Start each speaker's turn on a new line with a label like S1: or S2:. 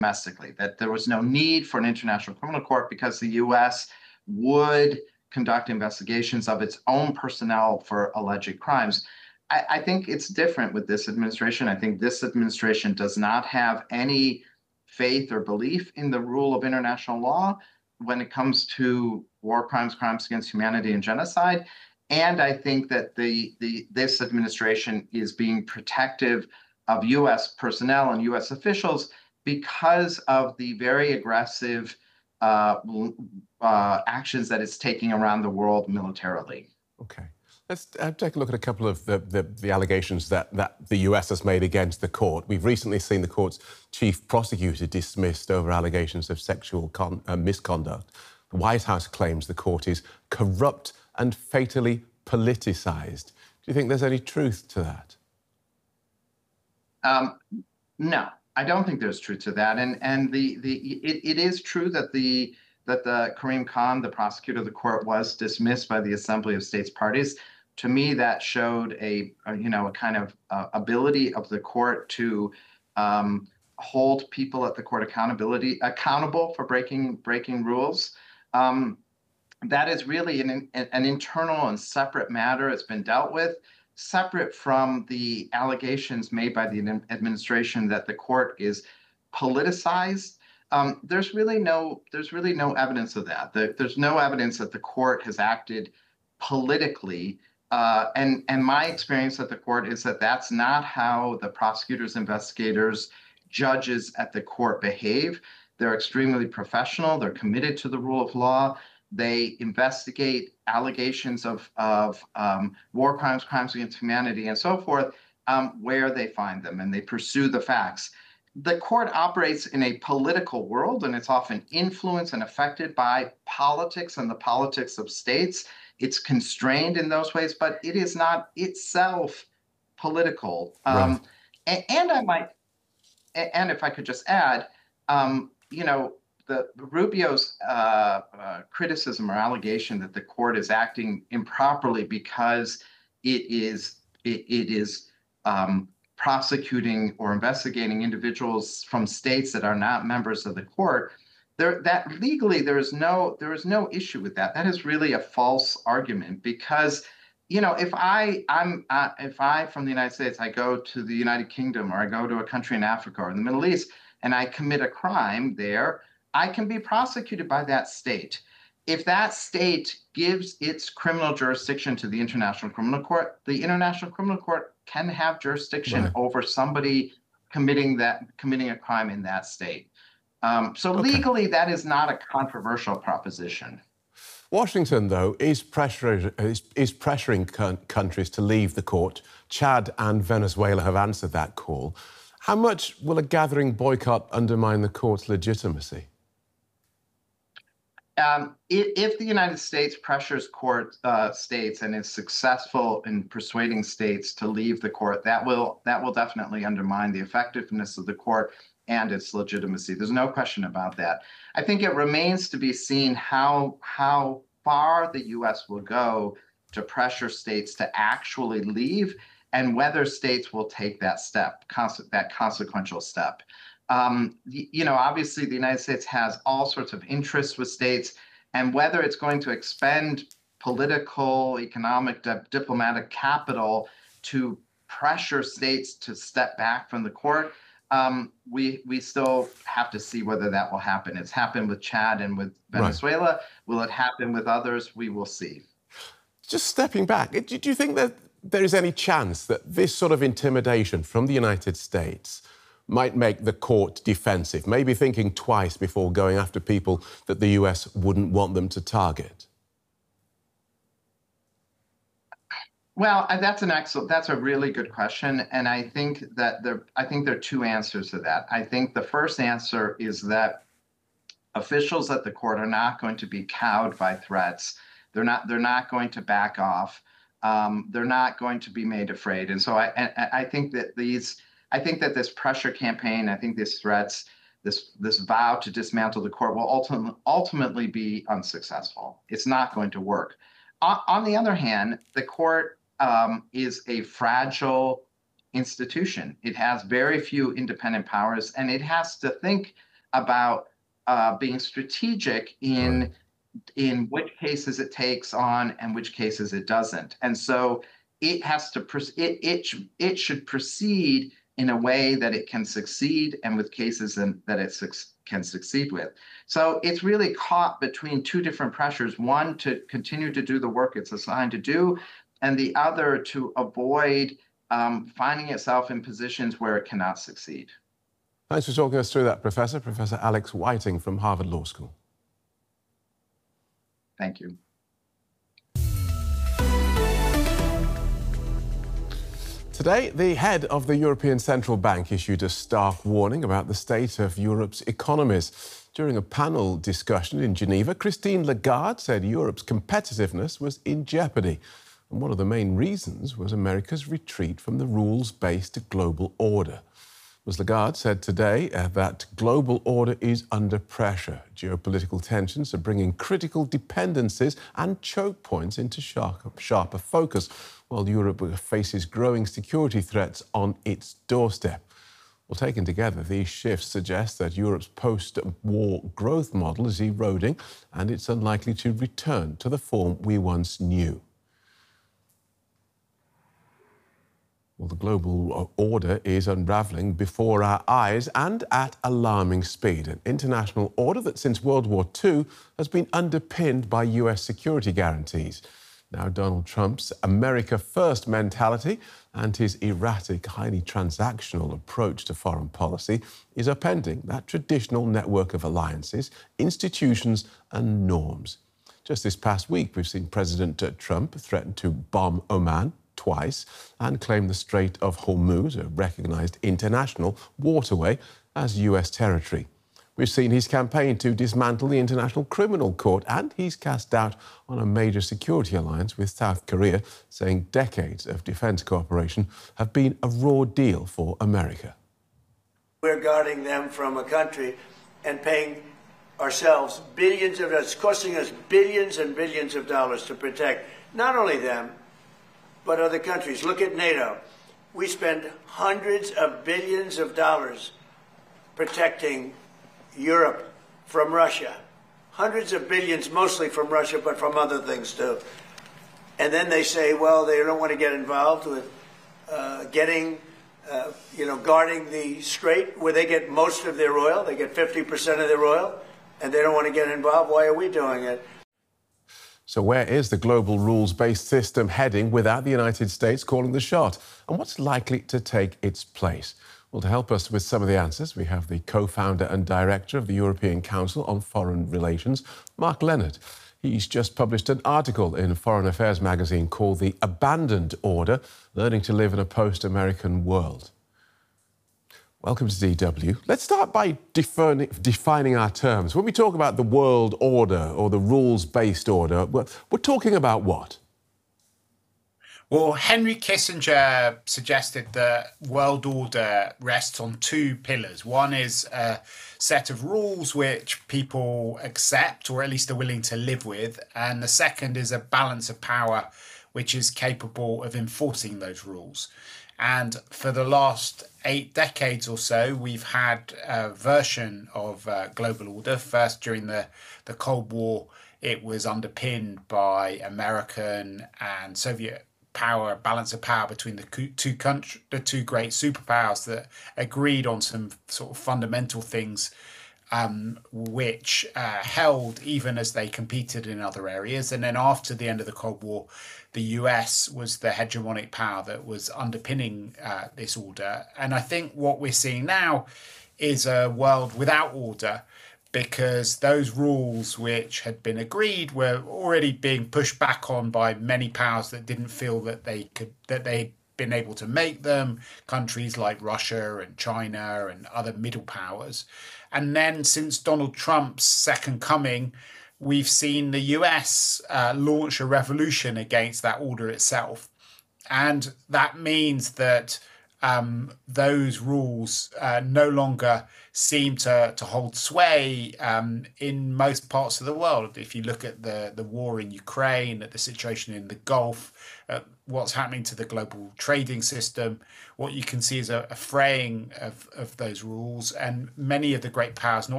S1: domestically, that there was no need for an international criminal court because the U.S. would conduct investigations of its own personnel for alleged crimes. I think it's different with this administration. I think this administration does not have any faith or belief in the rule of international law when it comes to war crimes, crimes against humanity, and genocide. And I think that this administration is being protective of U.S. personnel and U.S. officials because of the very aggressive actions that it's taking around the world militarily.
S2: Okay. Let's take a look at a couple of the allegations that the US has made against the court. We've recently seen the court's chief prosecutor dismissed over allegations of sexual misconduct. The White House claims the court is corrupt and fatally politicized. Do you think there's any truth to that?
S1: No, I don't think there's truth to that. And it is true that the Karim Khan, the prosecutor of the court, was dismissed by the Assembly of States Parties. To me, that showed a kind of ability of the court to hold people at the court accountable for breaking rules. That is really an internal and separate matter. It's been dealt with separate from the allegations made by the administration that the court is politicized. There's really no evidence of that. There's no evidence that the court has acted politically. And my experience at the court is that that's not how the prosecutors, investigators, judges at the court behave. They're extremely professional. They're committed to the rule of law. They investigate allegations of war crimes, crimes against humanity, and so forth, where they find them, and they pursue the facts. The court operates in a political world, and it's often influenced and affected by politics and the politics of states. It's constrained in those ways, but it is not itself political.
S2: Right.
S1: And I might, and if I could just add, the Rubio's criticism or allegation that the court is acting improperly because it is prosecuting or investigating individuals from states that are not members of the court. That legally there is no issue with that. That is really a false argument because, if I from the United States, I go to the United Kingdom or I go to a country in Africa or in the Middle East and I commit a crime there, I can be prosecuted by that state. If that state gives its criminal jurisdiction to the International Criminal Court, the International Criminal Court can have jurisdiction over somebody committing a crime in that state. So legally, that is not a controversial proposition.
S2: Washington, though, is pressuring countries to leave the court. Chad and Venezuela have answered that call. How much will a gathering boycott undermine the court's legitimacy?
S1: If the United States pressures states and is successful in persuading states to leave the court, that will definitely undermine the effectiveness of the court and its legitimacy. There's no question about that. I think it remains to be seen how far the U.S. will go to pressure states to actually leave and whether states will take that step, that consequential step. Obviously, the United States has all sorts of interests with states, and whether it's going to expend political, economic, diplomatic capital to pressure states to step back from the court, we still have to see whether that will happen. It's happened with Chad and with Venezuela. Right. Will it happen with others? We will see.
S2: Just stepping back, do you think that there is any chance that this sort of intimidation from the United States might make the court defensive, maybe thinking twice before going after people that the US wouldn't want them to target?
S1: Well, that's a really good question. And I think that there are two answers to that. I think the first answer is that officials at the court are not going to be cowed by threats. They're not going to back off. They're not going to be made afraid. And so I think that this pressure campaign, I think these threats, this vow to dismantle the court will ultimately be unsuccessful. It's not going to work. On the other hand, the court is a fragile institution. It has very few independent powers, and it has to think about being strategic
S2: Right.
S1: in which cases it takes on and which cases it doesn't. And so it has to it should proceed in a way that it can succeed and with cases that it can succeed with. So it's really caught between two different pressures, one to continue to do the work it's assigned to do, and the other to avoid finding itself in positions where it cannot succeed.
S2: Thanks for talking us through that, Professor. Professor Alex Whiting from Harvard Law School.
S1: Thank you.
S2: Today, the head of the European Central Bank issued a stark warning about the state of Europe's economies. During a panel discussion in Geneva, Christine Lagarde said Europe's competitiveness was in jeopardy. And one of the main reasons was America's retreat from the rules-based global order. Ms. Lagarde said today that global order is under pressure. Geopolitical tensions are bringing critical dependencies and choke points into sharper focus, while Europe faces growing security threats on its doorstep. Well, taken together, these shifts suggest that Europe's post-war growth model is eroding and it's unlikely to return to the form we once knew. Well, the global order is unravelling before our eyes and at alarming speed. An international order that since World War II has been underpinned by US security guarantees. Now Donald Trump's America First mentality and his erratic, highly transactional approach to foreign policy is upending that traditional network of alliances, institutions and norms. Just this past week, we've seen President Trump threaten to bomb Oman twice and claim the Strait of Hormuz, a recognised international waterway, as US territory. We've seen his campaign to dismantle the International Criminal Court, and he's cast doubt on a major security alliance with South Korea, saying decades of defence cooperation have been a raw deal for America.
S3: We're guarding them from a country and paying ourselves billions of dollars. It's costing us billions and billions of dollars to protect not only them, but other countries. Look at NATO. We spend hundreds of billions of dollars protecting Europe from Russia. Hundreds of billions, mostly from Russia, but from other things too. And then they say, well, they don't want to get involved with guarding the strait where they get most of their oil. They get 50% of their oil, and they don't want to get involved. Why are we doing it?
S2: So where is the global rules-based system heading without the United States calling the shot? And what's likely to take its place? Well, to help us with some of the answers, we have the co-founder and director of the European Council on Foreign Relations, Mark Leonard. He's just published an article in Foreign Affairs magazine called The Abandoned Order, Learning to Live in a Post-American World. Welcome to DW. Let's start by defining our terms. When we talk about the world order or the rules-based order, we're talking about what?
S4: Well, Henry Kissinger suggested that world order rests on two pillars. One is a set of rules which people accept or at least are willing to live with. And the second is a balance of power which is capable of enforcing those rules. And for the last 8 decades or so, we've had a version of global order. First, during the Cold War, it was underpinned by American and Soviet power, balance of power between the two great superpowers that agreed on some sort of fundamental things which held even as they competed in other areas. And then after the end of the Cold War, the US was the hegemonic power that was underpinning this order. And I think what we're seeing now is a world without order, because those rules which had been agreed were already being pushed back on by many powers that didn't feel that they'd been able to make them, countries like Russia and China and other middle powers. And then since Donald Trump's second coming, we've seen the US launch a revolution against that order itself. And that means that those rules no longer seem to hold sway in most parts of the world. If you look at the war in Ukraine, at the situation in the Gulf, what's happening to the global trading system, what you can see is a fraying of those rules. And many of the great powers, not